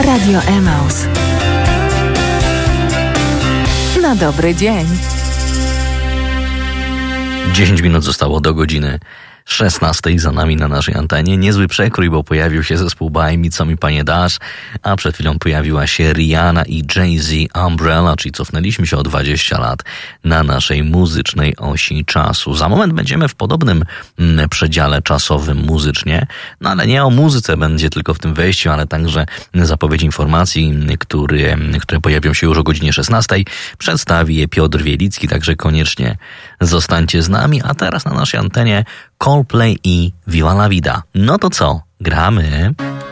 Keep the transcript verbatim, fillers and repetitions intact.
Radio Emaus. Na dobry dzień. dziesięć minut zostało do godziny szesnastej za nami na naszej antenie. Niezły przekrój, bo pojawił się zespół Buy Me, Co Mi Panie Dasz, a przed chwilą pojawiła się Rihanna i Jay-Z Umbrella, czyli cofnęliśmy się o dwadzieścia lat na naszej muzycznej osi czasu. Za moment będziemy w podobnym mm, przedziale czasowym muzycznie, no ale nie o muzyce będzie tylko w tym wejściu, ale także zapowiedź informacji, które, które pojawią się już o godzinie szesnastej. Przedstawi je Piotr Wielicki, także koniecznie zostańcie z nami, a teraz na naszej antenie Coldplay i Viva la Vida. No to co? Gramy!